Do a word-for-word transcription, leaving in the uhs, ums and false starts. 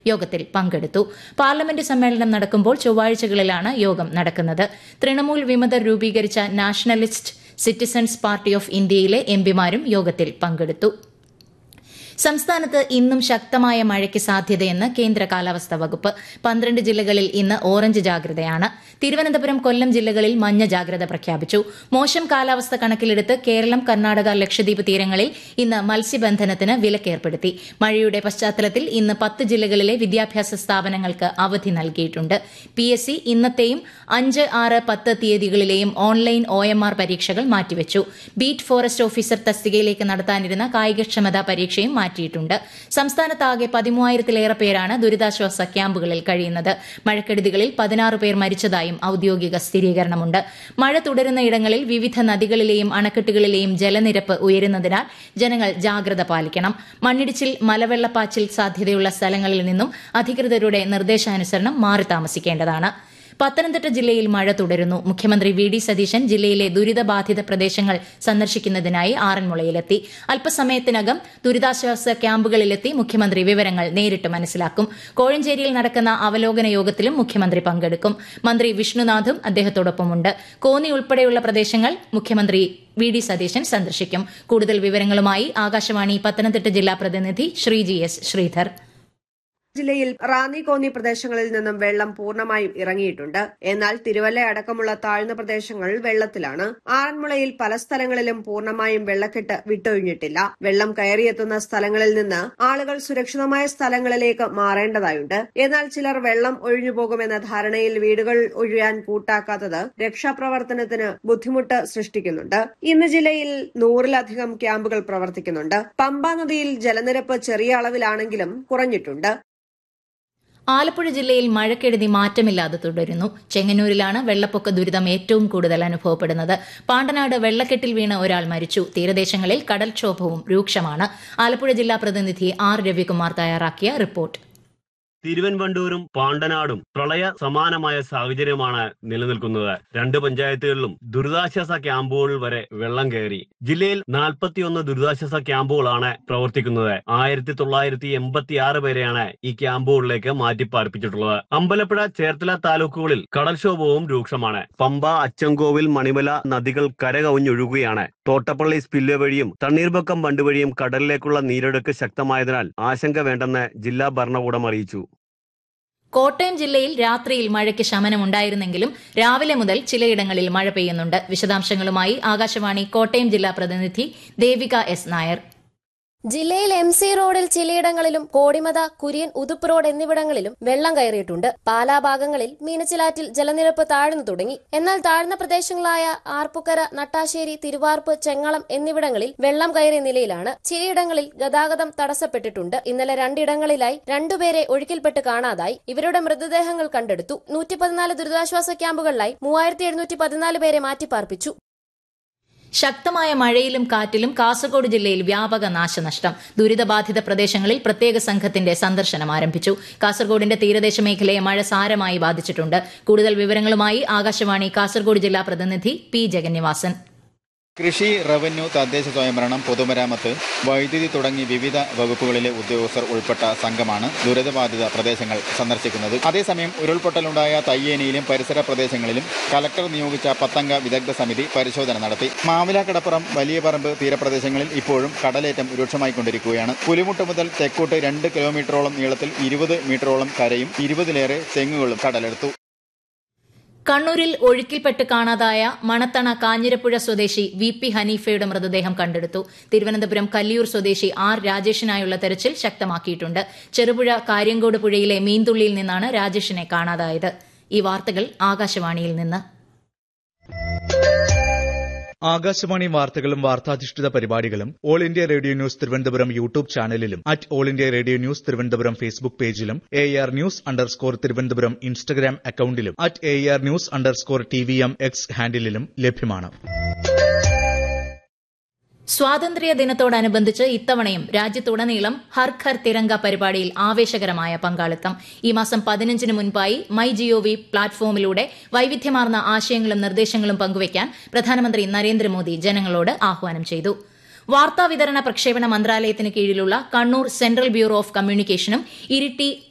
യോഗത്തിൽ പങ്കെടുത്തു. പാർലമെന്റ് സമ്മേളനം നടക്കുമ്പോൾ ചൊവ്വാഴ്ചകളിലാണ് യോഗം നടക്കുന്നത്. തൃണമൂൽ വിമതർ രൂപീകരിച്ച നാഷണലിസ്റ്റ് സിറ്റിസൺസ് പാർട്ടി ഓഫ് ഇന്ത്യയിലെ എംപിമാരും യോഗത്തിൽ പങ്കെടുത്തു. സംസ്ഥാനത്ത് ഇന്നും ശക്തമായ മഴയ്ക്ക് സാധ്യതയെന്ന് കേന്ദ്ര കാലാവസ്ഥാ വകുപ്പ്. പന്ത്രണ്ട് ജില്ലകളിൽ ഇന്ന് ഓറഞ്ച് ജാഗ്രതയാണ്. തിരുവനന്തപുരം, കൊല്ലം ജില്ലകളിൽ മഞ്ഞ ജാഗ്രത പ്രഖ്യാപിച്ചു. മോശം കാലാവസ്ഥ കണക്കിലെടുത്ത് കേരളം, കർണാടക, ലക്ഷദ്വീപ് തീരങ്ങളിൽ ഇന്ന് മത്സ്യബന്ധനത്തിന് വിലക്കേർപ്പെടുത്തി. മഴയുടെ പശ്ചാത്തലത്തിൽ ഇന്ന് പത്ത് ജില്ലകളിലെ വിദ്യാഭ്യാസ സ്ഥാപനങ്ങൾക്ക് അവധി നൽകിയിട്ടുണ്ട്. പി എസ് സി ഇന്നത്തെയും അഞ്ച്, ആറ്, പത്ത് തീയതികളിലെയും ഓൺലൈൻ ഒ എം ആർ പരീക്ഷകൾ മാറ്റിവെച്ചു. ബീറ്റ് ഫോറസ്റ്റ് ഓഫീസർ തസ്തികയിലേക്ക് നടത്താനിരുന്ന കായികക്ഷമതാ പരീക്ഷയും മാറ്റിയിട്ടുണ്ട്. സംസ്ഥാനത്താകെ പതിമൂവായിരത്തിലേറെ പേരാണ് ദുരിതാശ്വാസ ക്യാമ്പുകളിൽ കഴിയുന്നത്. മഴക്കെടുതികളിൽ പതിനാറ് പേർ മരിച്ചതായും ഔദ്യോഗിക സ്ഥിരീകരണമുണ്ട്. മഴ തുടരുന്ന ഇടങ്ങളിൽ വിവിധ നദികളിലെയും അണക്കെട്ടുകളിലെയും ജലനിരപ്പ് ഉയരുന്നതിനാൽ ജനങ്ങൾ ജാഗ്രത പാലിക്കണം. മണ്ണിടിച്ചിൽ, മലവെള്ളപ്പാച്ചിൽ സാധ്യതയുള്ള സ്ഥലങ്ങളിൽ നിന്നും അധികൃതരുടെ നിർദ്ദേശാനുസരണം മാറി താമസിക്കേണ്ടതാണ്. പത്തനംതിട്ട ജില്ലയിൽ മഴ തുടരുന്നു. മുഖ്യമന്ത്രി വി ഡി സതീശൻ ജില്ലയിലെ ദുരിതബാധിത പ്രദേശങ്ങൾ സന്ദർശിക്കുന്നതിനായി ആറന്മുളയിലെത്തി. അല്പസമയത്തിനകം ദുരിതാശ്വാസ ക്യാമ്പുകളിലെത്തി മുഖ്യമന്ത്രി വിവരങ്ങൾ നേരിട്ട് മനസ്സിലാക്കും. കോഴഞ്ചേരിയിൽ നടക്കുന്ന അവലോകന യോഗത്തിലും മുഖ്യമന്ത്രി പങ്കെടുക്കും. മന്ത്രി വിഷ്ണുനാഥും അദ്ദേഹത്തോടൊപ്പമുണ്ട്. കോന്നി ഉൾപ്പെടെയുള്ള പ്രദേശങ്ങൾ മുഖ്യമന്ത്രി വി ഡി സതീശൻ സന്ദർശിക്കും. കൂടുതൽ വിവരങ്ങളുമായി ആകാശവാണി പത്തനംതിട്ട ജില്ലാ പ്രതിനിധി ശ്രീജി എസ് ശ്രീധർ. ജില്ലയിൽ റാന്നി, കോന്നി പ്രദേശങ്ങളിൽ നിന്നും വെള്ളം പൂർണ്ണമായും ഇറങ്ങിയിട്ടുണ്ട്. എന്നാൽ തിരുവല്ല അടക്കമുള്ള താഴ്ന്ന പ്രദേശങ്ങൾ വെള്ളത്തിലാണ്. ആറന്മുളയിൽ പല സ്ഥലങ്ങളിലും പൂർണ്ണമായും വെള്ളക്കെട്ട് വിട്ടൊഴിഞ്ഞിട്ടില്ല. വെള്ളം കയറിയെത്തുന്ന സ്ഥലങ്ങളിൽ നിന്ന് ആളുകൾ സുരക്ഷിതമായ സ്ഥലങ്ങളിലേക്ക് മാറേണ്ടതായുണ്ട്. എന്നാൽ ചിലർ വെള്ളം ഒഴിഞ്ഞുപോകുമെന്ന ധാരണയിൽ വീടുകൾ ഒഴിയാൻ കൂട്ടാക്കാത്തത് രക്ഷാപ്രവർത്തനത്തിന് ബുദ്ധിമുട്ട് സൃഷ്ടിക്കുന്നുണ്ട്. ഇന്ന് ജില്ലയിൽ നൂറിലധികം ക്യാമ്പുകൾ പ്രവർത്തിക്കുന്നുണ്ട്. പമ്പാ നദിയിൽ ജലനിരപ്പ് ചെറിയ അളവിലാണെങ്കിലും കുറഞ്ഞിട്ടുണ്ട്. ആലപ്പുഴ ജില്ലയിൽ മഴക്കെടുതി മാറ്റമില്ലാതെ തുടരുന്നു. ചെങ്ങന്നൂരിലാണ് വെള്ളപ്പൊക്ക ദുരിതം ഏറ്റവും കൂടുതൽ അനുഭവപ്പെടുന്നത്. പാണ്ടനാട് വെള്ളക്കെട്ടിൽ വീണ് ഒരാൾ മരിച്ചു. തീരദേശങ്ങളിൽ കടൽക്ഷോഭവും രൂക്ഷമാണ്. ആലപ്പുഴ ജില്ലാ പ്രതിനിധി ആർ രവികുമാർ തയ്യാറാക്കിയ റിപ്പോർട്ട്. തിരുവൻവണ്ടൂരും പാണ്ടനാടും പ്രളയ സമാനമായ സാഹചര്യമാണ് നിലനിൽക്കുന്നത്. രണ്ട് പഞ്ചായത്തുകളിലും ദുരിതാശ്വാസ ക്യാമ്പുകൾ വരെ വെള്ളം കയറി. ജില്ലയിൽ നാൽപ്പത്തിയൊന്ന് ദുരിതാശ്വാസ ക്യാമ്പുകളാണ് പ്രവർത്തിക്കുന്നത്. ആയിരത്തി തൊള്ളായിരത്തി എൺപത്തി ആറ് പേരെയാണ് ഈ ക്യാമ്പുകളിലേക്ക് മാറ്റിപ്പാർപ്പിച്ചിട്ടുള്ളത്. അമ്പലപ്പുഴ, ചേർത്തല താലൂക്കുകളിൽ കടൽക്ഷോഭവും രൂക്ഷമാണ്. പമ്പ, അച്ചൻകോവിൽ, മണിമല നദികൾ കരകവിഞ്ഞൊഴുകുകയാണ്. തോട്ടപ്പള്ളി സ്പില്വേ വഴിയും തണ്ണീർബക്കം ബണ്ട് വഴിയും കടലിലേക്കുള്ള നീരൊഴുക്ക് ശക്തമായതിനാൽ ആശങ്ക വേണ്ടെന്ന് ജില്ലാ ഭരണകൂടം അറിയിച്ചു. കോട്ടയം ജില്ലയിൽ രാത്രിയിൽ മഴയ്ക്ക് ശമനമുണ്ടായിരുന്നെങ്കിലും രാവിലെ മുതൽ ചിലയിടങ്ങളിൽ മഴ പെയ്യുന്നുണ്ട്. വിശദാംശങ്ങളുമായി ആകാശവാണി കോട്ടയം ജില്ലാ പ്രതിനിധി ദേവിക എസ് നായർ. ജില്ലയിൽ എം സി റോഡിൽ ചിലയിടങ്ങളിലും കോടിമത, കുര്യൻ, ഉതുപ്പ് റോഡ് എന്നിവിടങ്ങളിലും വെള്ളം കയറിയിട്ടുണ്ട്. പാലാ ഭാഗങ്ങളിൽ മീനച്ചിലാറ്റിൽ ജലനിരപ്പ് താഴ്ന്നു തുടങ്ങി. എന്നാൽ താഴ്ന്ന പ്രദേശങ്ങളായ ആർപ്പുക്കര, നട്ടാശ്ശേരി, തിരുവാർപ്പ്, ചെങ്ങളം എന്നിവിടങ്ങളിൽ വെള്ളം കയറിയ നിലയിലാണ്. ചിലയിടങ്ങളിൽ ഗതാഗതം തടസ്സപ്പെട്ടിട്ടുണ്ട്. ഇന്നലെ രണ്ടിടങ്ങളിലായി രണ്ടുപേരെ ഒഴുക്കിൽപ്പെട്ട് കാണാതായി. ഇവരുടെ മൃതദേഹങ്ങൾ കണ്ടെടുത്തു. നൂറ്റി പതിനാല് ദുരിതാശ്വാസ ക്യാമ്പുകളിലായി മൂവായിരത്തി എഴുന്നൂറ്റി പതിനാല് പേരെ മാറ്റിപ്പാർപ്പിച്ചു. ശക്തമായ മഴയിലും കാറ്റിലും കാസർഗോഡ് ജില്ലയിൽ വ്യാപക നാശനഷ്ടം. ദുരിതബാധിത പ്രദേശങ്ങളിൽ പ്രത്യേക സംഘത്തിന്റെ സന്ദർശനം ആരംഭിച്ചു. കാസർഗോഡിന്റെ തീരദേശ മേഖലയെ മഴ സാരമായി ബാധിച്ചിട്ടുണ്ട്. കൂടുതൽ വിവരങ്ങളുമായി ആകാശവാണി കാസർഗോഡ് ജില്ലാ പ്രതിനിധി പി ജഗന്നിവാസൻ. കൃഷി, റവന്യൂ, തദ്ദേശ സ്വയംഭരണം, പൊതുമരാമത്ത്, വൈദ്യുതി തുടങ്ങി വിവിധ വകുപ്പുകളിലെ ഉദ്യോഗസ്ഥർ ഉൾപ്പെട്ട സംഘമാണ് ദുരിതബാധിത പ്രദേശങ്ങൾ സന്ദർശിക്കുന്നത്. അതേസമയം ഉരുൾപൊട്ടലുണ്ടായ തയ്യേനിയിലും പരിസര പ്രദേശങ്ങളിലും കലക്ടർ നിയോഗിച്ച പത്തംഗ വിദഗ്ധ സമിതി പരിശോധന നടത്തി. മാവില, കടപ്പുറം, വലിയ പറമ്പ് തീരപ്രദേശങ്ങളിൽ ഇപ്പോഴും കടലേറ്റം രൂക്ഷമായിക്കൊണ്ടിരിക്കുകയാണ്. പുലിമുട്ട് മുതൽ തെക്കോട്ട് രണ്ട് കിലോമീറ്ററോളം നീളത്തിൽ ഇരുപത് മീറ്ററോളം കരയും ഇരുപതിലേറെ തെങ്ങുകളും കടലെടുത്തു. കണ്ണൂരിൽ ഒഴുക്കിൽപ്പെട്ട് കാണാതായ മണത്തണ കാഞ്ഞിരപ്പുഴ സ്വദേശി വി പി ഹനീഫയുടെ മൃതദേഹം കണ്ടെടുത്തു. തിരുവനന്തപുരം കല്ലിയൂർ സ്വദേശി ആർ രാജേഷിനായുള്ള തെരച്ചിൽ ശക്തമാക്കിയിട്ടുണ്ട്. ചെറുപുഴ കാര്യങ്കോട് പുഴയിലെ മീൻതുള്ളിയിൽ നിന്നാണ് രാജേഷിനെ കാണാതായത്. ഈ വാർത്തകൾ ആകാശവാണിയിൽ നിന്ന്. ആകാശവാണി വാർത്തകളും വാർത്താധിഷ്ഠിത പരിപാടികളും all India radio news Thiruvananthapuram YouTube ചാനലിലും at all India radio news Thiruvananthapuram Facebook പേജിലും A R news underscore Thiruvananthapuram Instagram അക്കൌണ്ടിലും at A R news underscore T V M X ഹാൻഡിലും ലഭ്യമാണ്. സ്വാതന്ത്ര്യ ദിനത്തോടനുബന്ധിച്ച് ഇത്തവണയും രാജ്യത്തുടനീളം ഹർ ഘർ തിരങ്ക പരിപാടിയിൽ ആവേശകരമായ പങ്കാളിത്തം. ഈ മാസം പതിനഞ്ചിന് മുൻപായി മൈ ജിഒവി പ്ലാറ്റ്ഫോമിലൂടെ വൈവിധ്യമാർന്ന ആശയങ്ങളും നിർദ്ദേശങ്ങളും പങ്കുവയ്ക്കാൻ പ്രധാനമന്ത്രി നരേന്ദ്രമോദി ജനങ്ങളോട് ആഹ്വാനം ചെയ്തു. വാർത്താവിതരണ പ്രക്ഷേപണ മന്ത്രാലയത്തിന് കീഴിലുള്ള Kannur central bureau of കമ്മ്യൂണിക്കേഷനും Iritty